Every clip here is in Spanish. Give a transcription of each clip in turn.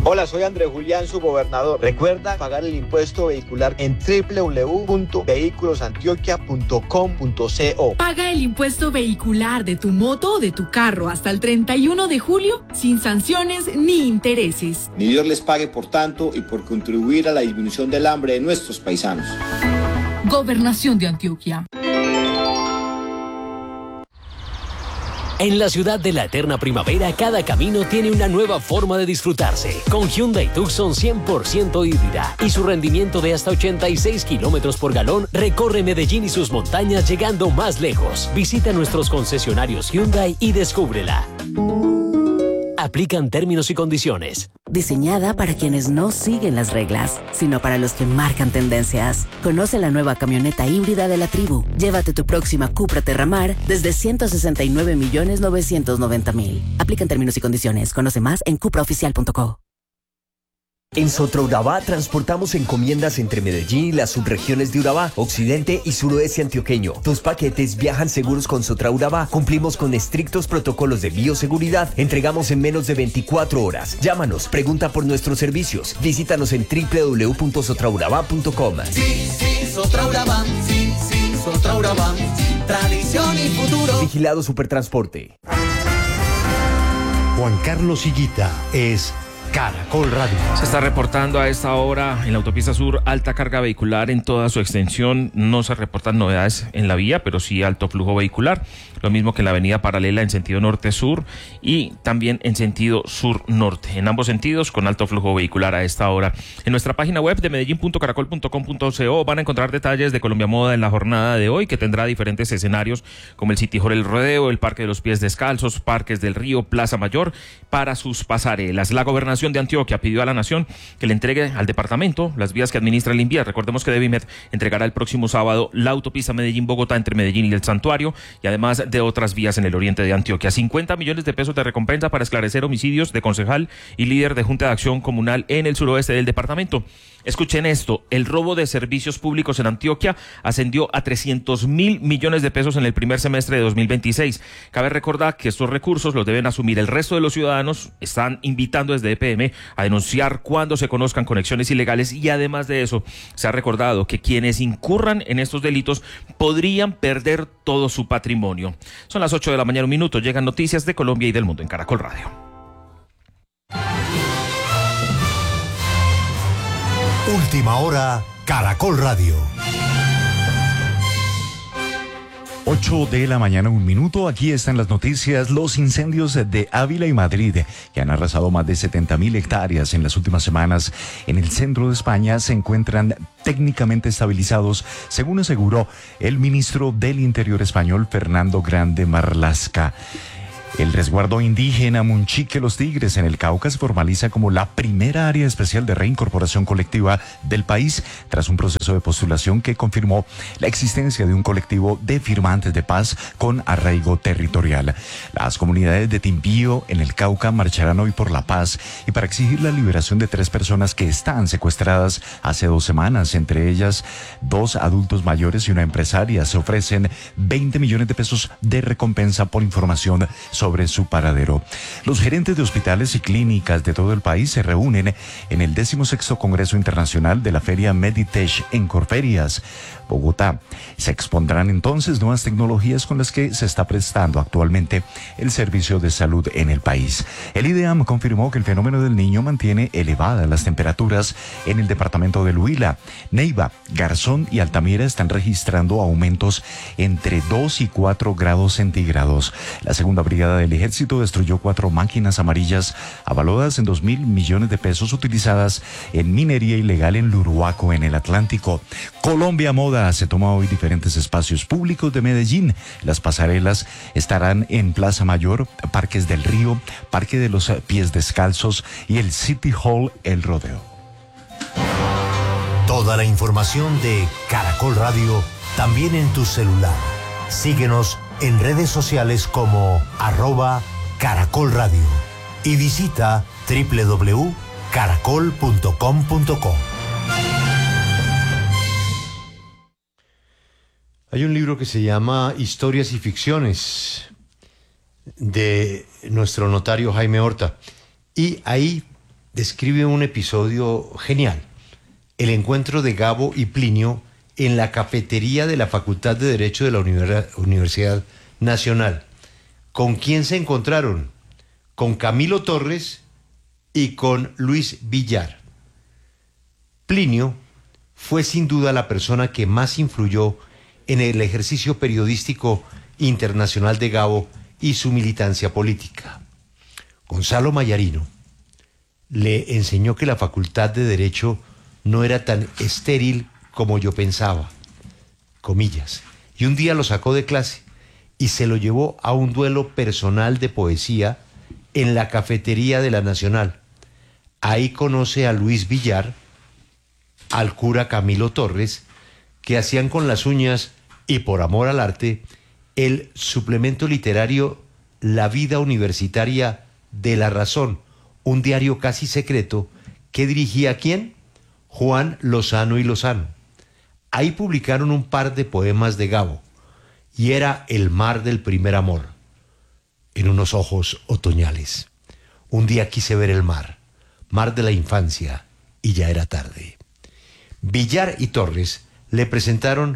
Hola, soy Andrés Julián, su gobernador. Recuerda pagar el impuesto vehicular en www.vehiculosantioquia.com.co. Paga el impuesto vehicular de tu moto o de tu carro hasta el 31 de julio sin sanciones ni intereses. Ni Dios les pague por tanto y por contribuir a la disminución del hambre de nuestros paisanos. Gobernación de Antioquia. En la ciudad de la eterna primavera, cada camino tiene una nueva forma de disfrutarse. Con Hyundai Tucson 100% híbrida y su rendimiento de hasta 86 kilómetros por galón, recorre Medellín y sus montañas llegando más lejos. Visita nuestros concesionarios Hyundai y descúbrela. Aplican términos y condiciones. Diseñada para quienes no siguen las reglas, sino para los que marcan tendencias. Conoce la nueva camioneta híbrida de la tribu. Llévate tu próxima Cupra Terramar desde 169.990.000. Aplican términos y condiciones. Conoce más en cupraoficial.co. En Sotraurabá transportamos encomiendas entre Medellín y las subregiones de Urabá, occidente y suroeste antioqueño. Tus paquetes viajan seguros con Sotraurabá. Cumplimos con estrictos protocolos de bioseguridad. Entregamos en menos de 24 horas. Llámanos, pregunta por nuestros servicios. Visítanos en www.sotraurabá.com. Sí, Sotraurabá. Sí, Sotraurabá. Tradición y futuro. Vigilado Supertransporte. Juan Carlos Higuita es Caracol Radio. Se está reportando a esta hora en la autopista sur alta carga vehicular en toda su extensión. No se reportan novedades en la vía, pero sí alto flujo vehicular. Lo mismo que en la avenida paralela en sentido norte-sur y también en sentido sur-norte. En ambos sentidos con alto flujo vehicular a esta hora. En nuestra página web de medellin.caracol.com.co van a encontrar detalles de Colombia Moda en la jornada de hoy, que tendrá diferentes escenarios como el City Hall El Rodeo, el Parque de los Pies Descalzos, Parques del Río, Plaza Mayor para sus pasarelas. La Gobernación de Antioquia pidió a la Nación que le entregue al departamento las vías que administra el INVIAS. Recordemos que Devimed entregará el próximo sábado la autopista Medellín-Bogotá entre Medellín y el Santuario y además de otras vías en el oriente de Antioquia. 50 millones de pesos de recompensa para esclarecer homicidios de concejal y líder de Junta de Acción Comunal en el suroeste del departamento. Escuchen esto, el robo de servicios públicos en Antioquia ascendió a 300.000 millones de pesos en el primer semestre de 2026. Cabe recordar que estos recursos los deben asumir el resto de los ciudadanos. Están invitando desde EPM a denunciar cuando se conozcan conexiones ilegales y además de eso se ha recordado que quienes incurran en estos delitos podrían perder todo su patrimonio. Son las 8 de la mañana, un minuto. Llegan noticias de Colombia y del mundo en Caracol Radio. Última hora, Caracol Radio. 8 de la mañana, un minuto. Aquí están las noticias. Los incendios de Ávila y Madrid, que han arrasado más de 70.000 hectáreas en las últimas semanas en el centro de España, se encuentran técnicamente estabilizados, según aseguró el ministro del Interior español, Fernando Grande Marlaska. El resguardo indígena Munchique Los Tigres en el Cauca se formaliza como la primera área especial de reincorporación colectiva del país tras un proceso de postulación que confirmó la existencia de un colectivo de firmantes de paz con arraigo territorial. Las comunidades de Timbío en el Cauca marcharán hoy por la paz y para exigir la liberación de 3 personas que están secuestradas hace 2 semanas, entre ellas 2 adultos mayores y una empresaria. Se ofrecen 20 millones de pesos de recompensa por información sobre su paradero. Los gerentes de hospitales y clínicas de todo el país se reúnen en el 16º Congreso Internacional de la Feria Meditech en Corferias, Bogotá. Se expondrán entonces nuevas tecnologías con las que se está prestando actualmente el servicio de salud en el país. El IDEAM confirmó que el fenómeno del Niño mantiene elevadas las temperaturas en el departamento del Huila. Neiva, Garzón y Altamira están registrando aumentos entre 2 y 4 grados centígrados. La segunda brigada del ejército destruyó 4 máquinas amarillas avaladas en 2.000 millones de pesos utilizadas en minería ilegal en Luruaco, en el Atlántico. Colombia Moda se toma hoy diferentes espacios públicos de Medellín. Las pasarelas estarán en Plaza Mayor, Parques del Río, Parque de los Pies Descalzos y el City Hall El Rodeo. Toda la información de Caracol Radio también en tu celular. Síguenos en redes sociales como @Caracol Radio y visita www.caracol.com.co. Hay un libro que se llama Historias y Ficciones de nuestro notario Jaime Horta y ahí describe un episodio genial. El encuentro de Gabo y Plinio en la cafetería de la Facultad de Derecho de la Universidad Nacional. ¿Con quién se encontraron? Con Camilo Torres y con Luis Villar. Plinio fue sin duda la persona que más influyó en el ejercicio periodístico internacional de Gabo y su militancia política. Gonzalo Mayarino le enseñó que la Facultad de Derecho no era tan estéril como yo pensaba, comillas, y un día lo sacó de clase y se lo llevó a un duelo personal de poesía en la cafetería de la Nacional. Ahí conoce a Luis Villar, al cura Camilo Torres, que hacían con las uñas y por amor al arte el suplemento literario La Vida Universitaria de La Razón, un diario casi secreto que dirigía ¿quién? Juan Lozano y Lozano. Ahí publicaron un par de poemas de Gabo, y era el mar del primer amor, en unos ojos otoñales. Un día quise ver el mar de la infancia, y ya era tarde. Villar y Torres le presentaron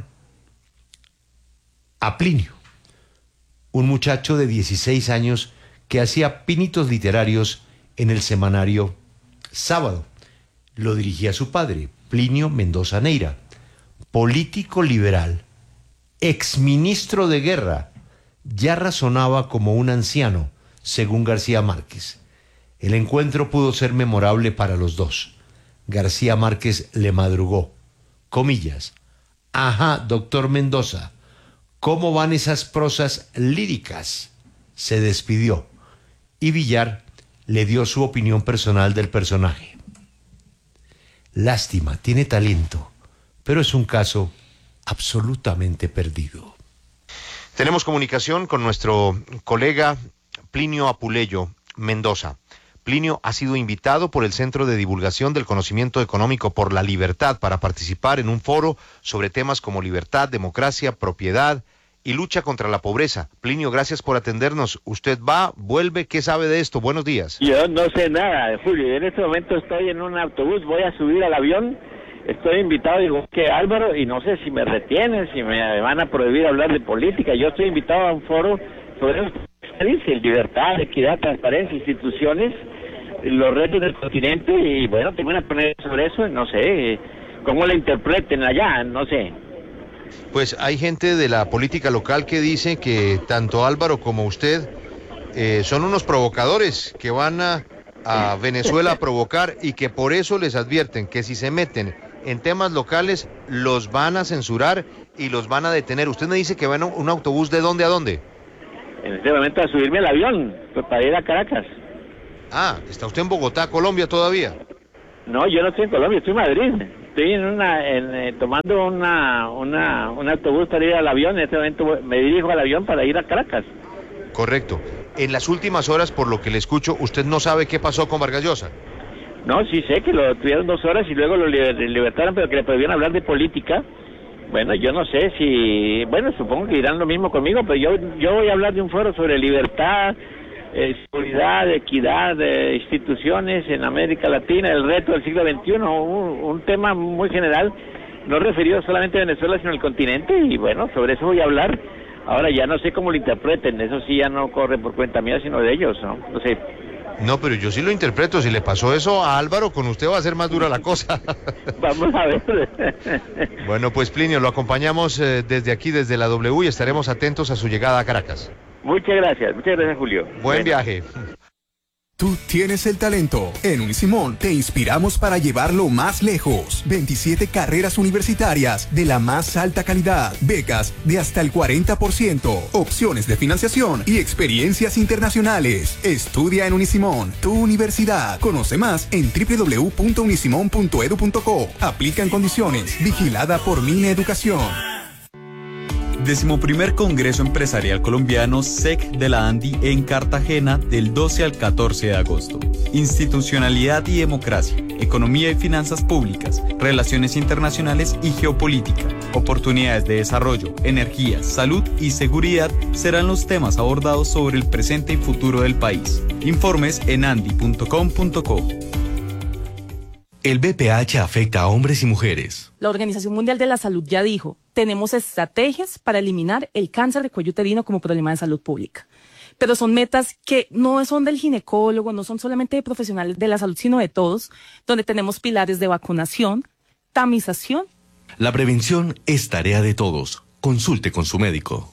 a Plinio, un muchacho de 16 años que hacía pinitos literarios en el semanario Sábado. Lo dirigía su padre, Plinio Mendoza Neira, político liberal, exministro de guerra, ya razonaba como un anciano, según García Márquez. El encuentro pudo ser memorable para los dos. García Márquez le madrugó, comillas, ajá, doctor Mendoza, ¿cómo van esas prosas líricas? Se despidió, y Villar le dio su opinión personal del personaje. Lástima, tiene talento, pero es un caso absolutamente perdido. Tenemos comunicación con nuestro colega Plinio Apuleyo Mendoza. Plinio ha sido invitado por el Centro de Divulgación del Conocimiento Económico por la Libertad para participar en un foro sobre temas como libertad, democracia, propiedad y lucha contra la pobreza. Plinio, gracias por atendernos. ¿Usted va, vuelve? ¿Qué sabe de esto? Buenos días. Yo no sé nada, Julio. En este momento estoy en un autobús, voy a subir al avión. Estoy invitado, digo, que Álvaro, y no sé si me retienen, si me van a prohibir hablar de política. Yo estoy invitado a un foro sobre libertad, equidad, transparencia, instituciones, los retos del continente, y bueno, tengo una poner sobre eso, no sé, cómo la interpreten allá, no sé. Pues hay gente de la política local que dice que tanto Álvaro como usted son unos provocadores que van a Venezuela a provocar y que por eso les advierten que si se meten en temas locales los van a censurar y los van a detener. Usted me dice que va en un autobús, ¿de dónde a dónde? En este momento a subirme al avión, pues para ir a Caracas. Ah, ¿está usted en Bogotá, Colombia todavía? No, yo no estoy en Colombia, estoy en Madrid. Estoy tomando un autobús para ir al avión. En este momento me dirijo al avión para ir a Caracas. Correcto. En las últimas horas, por lo que le escucho, ¿usted no sabe qué pasó con Vargas Llosa? No, sí sé que lo tuvieron 2 horas y luego lo libertaron, pero que le prohibieron hablar de política. Bueno, yo no sé si... Bueno, supongo que dirán lo mismo conmigo, pero yo voy a hablar de un foro sobre libertad, seguridad, equidad, instituciones en América Latina, el reto del siglo XXI, un tema muy general, no referido solamente a Venezuela, sino al continente, y bueno, sobre eso voy a hablar. Ahora ya no sé cómo lo interpreten, eso sí ya no corre por cuenta mía, sino de ellos, ¿no? No sé. No, pero yo sí lo interpreto. Si le pasó eso a Álvaro, con usted va a ser más dura la cosa. Vamos a ver. Bueno, pues Plinio, lo acompañamos desde aquí, desde la W, y estaremos atentos a su llegada a Caracas. Muchas gracias, Julio. Buen viaje. Tú tienes el talento. En Unisimón te inspiramos para llevarlo más lejos. 27 carreras universitarias de la más alta calidad, becas de hasta el 40%, opciones de financiación y experiencias internacionales. Estudia en Unisimón, tu universidad. Conoce más en www.unisimon.edu.co. Aplican condiciones. Vigilada por Mineducación. 11º Congreso Empresarial Colombiano SEC de la ANDI en Cartagena del 12 al 14 de agosto. Institucionalidad y democracia, economía y finanzas públicas, relaciones internacionales y geopolítica, oportunidades de desarrollo, energía, salud y seguridad serán los temas abordados sobre el presente y futuro del país. Informes en andi.com.co. El VPH afecta a hombres y mujeres. La Organización Mundial de la Salud ya dijo, tenemos estrategias para eliminar el cáncer de cuello uterino como problema de salud pública. Pero son metas que no son del ginecólogo, no son solamente de profesionales de la salud, sino de todos, donde tenemos pilares de vacunación, tamización. La prevención es tarea de todos. Consulte con su médico.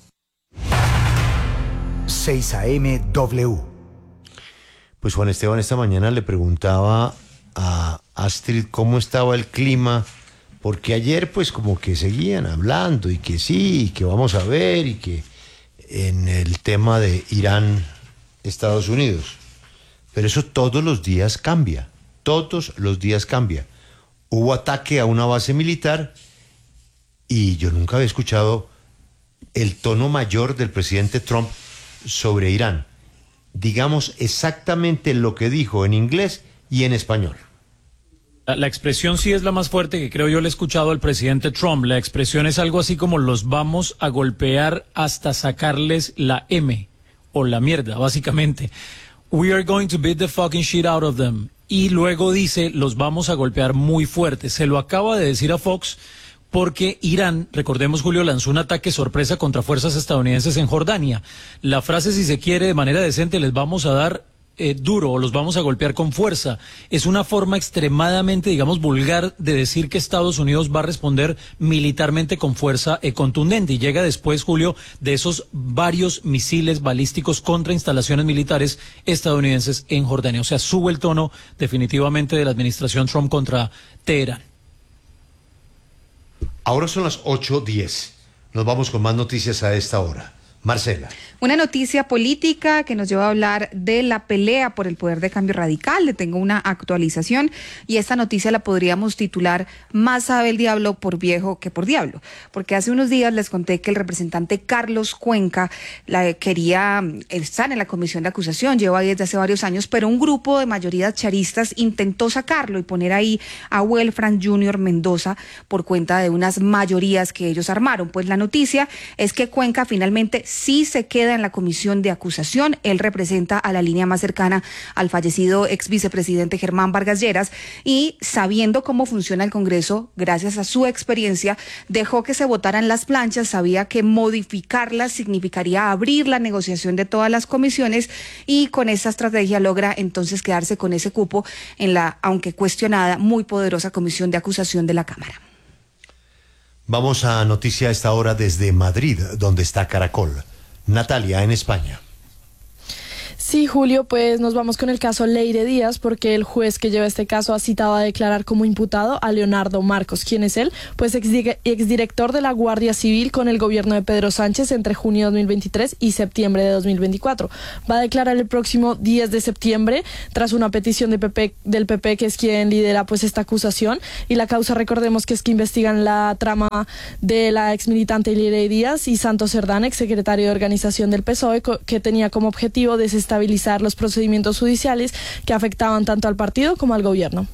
6 AM W. Pues Juan Esteban esta mañana le preguntaba a Astrid cómo estaba el clima, porque ayer pues como que seguían hablando y que sí, y que vamos a ver, y que en el tema de Irán, Estados Unidos. Pero eso todos los días cambia, todos los días cambia. Hubo ataque a una base militar y yo nunca había escuchado el tono mayor del presidente Trump sobre Irán. Digamos exactamente lo que dijo en inglés y en español. La expresión sí es la más fuerte que creo yo le he escuchado al presidente Trump. La expresión es algo así como los vamos a golpear hasta sacarles la M o la mierda, básicamente. We are going to beat the fucking shit out of them. Y luego dice, los vamos a golpear muy fuerte. Se lo acaba de decir a Fox porque Irán, recordemos Julio, lanzó un ataque sorpresa contra fuerzas estadounidenses en Jordania. La frase, si se quiere, de manera decente, les vamos a dar duro o los vamos a golpear con fuerza. Es una forma extremadamente, digamos, vulgar de decir que Estados Unidos va a responder militarmente con fuerza contundente. Y llega después, Julio, de esos varios misiles balísticos contra instalaciones militares estadounidenses en Jordania. O sea, sube el tono definitivamente de la administración Trump contra Teherán. Ahora son las 8:10. Nos vamos con más noticias a esta hora. Marcela. Una noticia política que nos lleva a hablar de la pelea por el poder de Cambio Radical. Le tengo una actualización y esta noticia la podríamos titular Más sabe el diablo por viejo que por diablo. Porque hace unos días les conté que el representante Carlos Cuenca quería estar en la comisión de acusación, lleva ahí desde hace varios años, pero un grupo de mayorías charistas intentó sacarlo y poner ahí a Welfran Junior Mendoza por cuenta de unas mayorías que ellos armaron. Pues la noticia es que Cuenca finalmente sí se queda en la comisión de acusación. Él representa a la línea más cercana al fallecido ex vicepresidente Germán Vargas Lleras y, sabiendo cómo funciona el Congreso, gracias a su experiencia, dejó que se votaran las planchas. Sabía que modificarlas significaría abrir la negociación de todas las comisiones y con esa estrategia logra entonces quedarse con ese cupo en la, aunque cuestionada, muy poderosa comisión de acusación de la Cámara. Vamos a noticia a esta hora desde Madrid, donde está Caracol. Natalia, en España. Sí, Julio, pues nos vamos con el caso Leire Díaz, porque el juez que lleva este caso ha citado a declarar como imputado a Leonardo Marcos. ¿Quién es él? Pues exdirector de la Guardia Civil con el gobierno de Pedro Sánchez entre junio de 2023 y septiembre de 2024. Va a declarar el próximo 10 de septiembre tras una petición del PP, que es quien lidera pues esta acusación. Y la causa, recordemos que es que investigan la trama de la exmilitante Leire Díaz y Santos Cerdán, exsecretario de organización del PSOE, que tenía como objetivo desestabilizar los procedimientos judiciales que afectaban tanto al partido como al gobierno.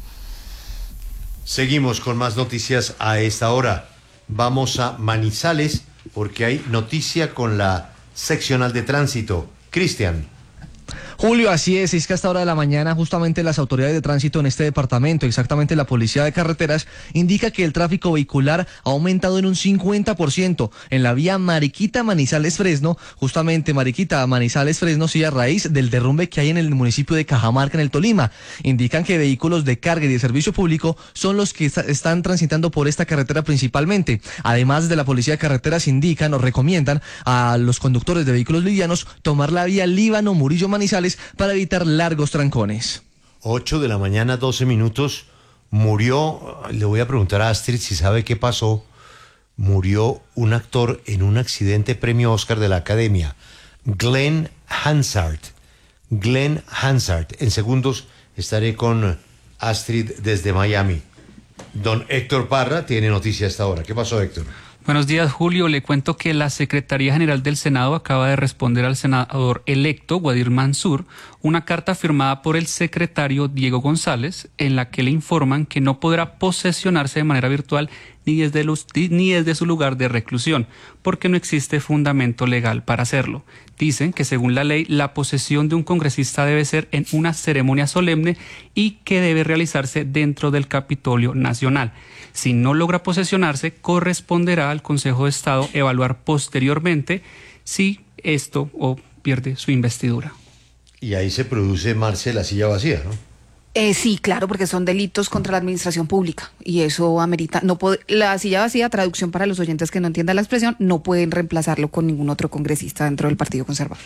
Seguimos con más noticias a esta hora. Vamos a Manizales porque hay noticia con la seccional de tránsito. Cristian. Julio, así es que a esta hora de la mañana justamente las autoridades de tránsito en este departamento, exactamente la Policía de Carreteras, indica que el tráfico vehicular ha aumentado en un 50% en la vía Mariquita-Manizales-Fresno, justamente Mariquita-Manizales-Fresno, sí, a raíz del derrumbe que hay en el municipio de Cajamarca, en el Tolima. Indican que vehículos de carga y de servicio público son los que están transitando por esta carretera principalmente. Además de la Policía de Carreteras indican o recomiendan a los conductores de vehículos livianos tomar la vía Líbano-Murillo-Manizales para evitar largos trancones. 8:12 a.m. Murió, le voy a preguntar a Astrid si sabe qué pasó. Murió un actor en un accidente premio Oscar de la Academia, Glenn Hansard. En segundos estaré con Astrid desde Miami. Don Héctor Parra tiene noticia a esta hora. ¿Qué pasó, Héctor? Buenos días, Julio. Le cuento que la Secretaría General del Senado acaba de responder al senador electo, Wadir Mansur, una carta firmada por el secretario Diego González en la que le informan que no podrá posesionarse de manera virtual ni desde su lugar de reclusión, porque no existe fundamento legal para hacerlo. Dicen que según la ley, la posesión de un congresista debe ser en una ceremonia solemne y que debe realizarse dentro del Capitolio Nacional. Si no logra posesionarse, corresponderá al Consejo de Estado evaluar posteriormente si esto o pierde su investidura. Y ahí se produce, Marce, la silla vacía, ¿no? Sí, claro, porque son delitos contra la administración pública y eso amerita, la silla vacía, traducción para los oyentes que no entiendan la expresión, no pueden reemplazarlo con ningún otro congresista dentro del Partido Conservador.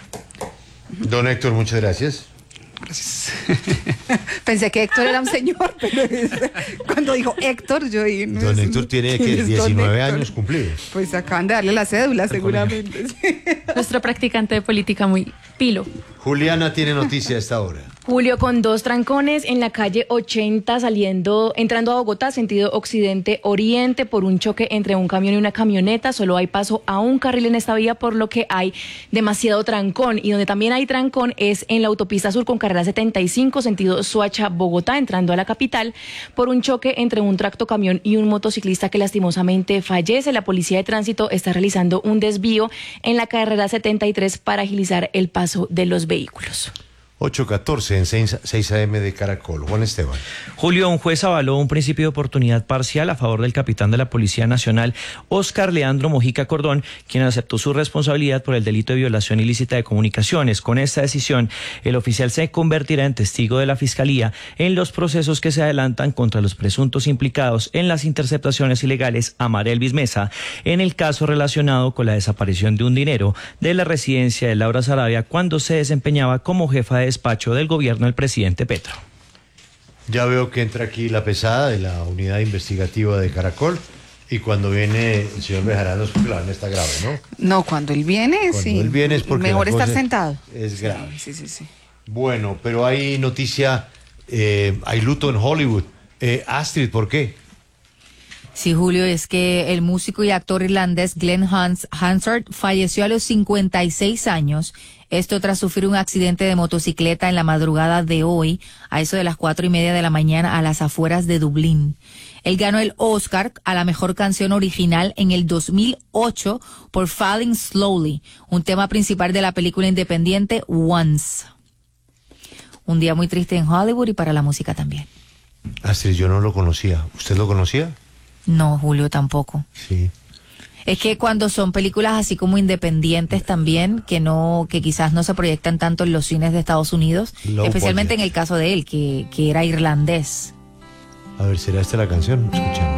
Don Héctor, muchas gracias. Gracias. Pensé que Héctor era un señor, pero cuando dijo Héctor, yo dije... No, don Héctor tiene que 19 años cumplidos. Pues acaban de darle la cédula, seguramente. Sí. Nuestro practicante de política muy pilo. Juliana tiene noticia a esta hora. Julio, con 2 trancones en la calle 80 entrando a Bogotá, sentido occidente-oriente, por un choque entre un camión y una camioneta. Solo hay paso a un carril en esta vía, por lo que hay demasiado trancón. Y donde también hay trancón es en la autopista sur con carrera 75, sentido Soacha-Bogotá, entrando a la capital, por un choque entre un tractocamión y un motociclista que lastimosamente fallece. La policía de tránsito está realizando un desvío en la carrera 73 para agilizar el paso de los vehículos. 8:14 en 6 AM de Caracol. Juan Esteban. Julio, un juez avaló un principio de oportunidad parcial a favor del capitán de la Policía Nacional, Óscar Leandro Mojica Cordón, quien aceptó su responsabilidad por el delito de violación ilícita de comunicaciones. Con esta decisión, el oficial se convertirá en testigo de la Fiscalía en los procesos que se adelantan contra los presuntos implicados en las interceptaciones ilegales a María Elvis Mesa, en el caso relacionado con la desaparición de un dinero de la residencia de Laura Sarabia cuando se desempeñaba como jefa de despacho del gobierno del presidente Petro. Ya veo que entra aquí la pesada de la unidad investigativa de Caracol y cuando viene el señor Bejarano es porque la vaina está grave, ¿no? No, cuando él viene, cuando él viene es porque mejor estar sentado. Es grave. Sí. Bueno, pero hay noticia, hay luto en Hollywood. Astrid, ¿por qué? Sí, Julio, es que el músico y actor irlandés Glenn Hansard falleció a los 56 años. Esto tras sufrir un accidente de motocicleta en la madrugada de hoy, a eso de las 4:30 de la mañana, a las afueras de Dublín. Él ganó el Oscar a la mejor canción original en el 2008 por Falling Slowly, un tema principal de la película independiente Once. Un día muy triste en Hollywood y para la música también. Astrid, yo no lo conocía. ¿Usted lo conocía? No, Julio, tampoco. Sí. Es que cuando son películas así como independientes también, que quizás no se proyectan tanto en los cines de Estados Unidos, especialmente en el caso de él, que era irlandés. A ver, ¿será esta la canción? Escuchemos.